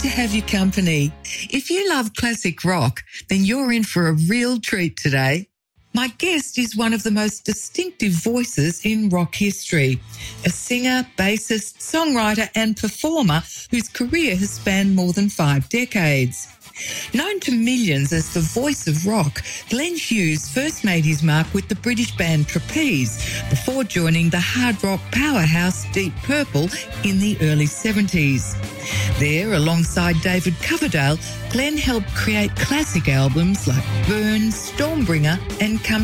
to have your company. If you love classic rock, then you're in for a real treat today. My guest is one of the most distinctive voices in rock history, a singer, bassist, songwriter and performer whose career has spanned more than 5 decades. Known to millions as the voice of rock, Glenn Hughes first made his mark with the British band Trapeze before joining the hard rock powerhouse Deep Purple in the early 70s. There, alongside David Coverdale, Glenn helped create classic albums like Burn, Stormbringer and Come